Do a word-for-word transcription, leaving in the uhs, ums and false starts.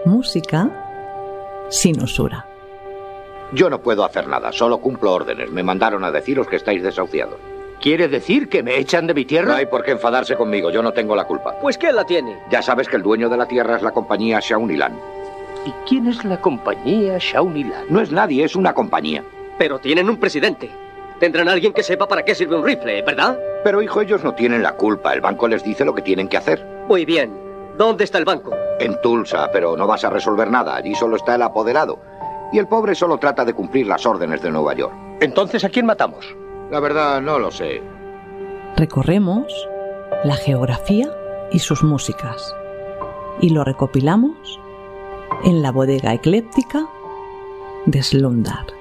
música sin usura. Yo no puedo hacer nada, solo cumplo órdenes. Me mandaron a deciros que estáis desahuciados. ¿Quiere decir que me echan de mi tierra? No hay por qué enfadarse conmigo, yo no tengo la culpa. Pues ¿quién la tiene? Ya sabes que el dueño de la tierra es la compañía Shaunilan. ¿Y quién es la compañía Shaunilan? No es nadie, es una compañía. Pero tienen un presidente. Tendrán alguien que sepa para qué sirve un rifle, ¿verdad? Pero, hijo, ellos no tienen la culpa. El banco les dice lo que tienen que hacer. Muy bien. ¿Dónde está el banco? En Tulsa, pero no vas a resolver nada. Allí solo está el apoderado. Y el pobre solo trata de cumplir las órdenes de Nueva York. Entonces, ¿a quién matamos? La verdad, no lo sé. Recorremos la geografía y sus músicas y lo recopilamos en la bodega ecléptica de Slumdar.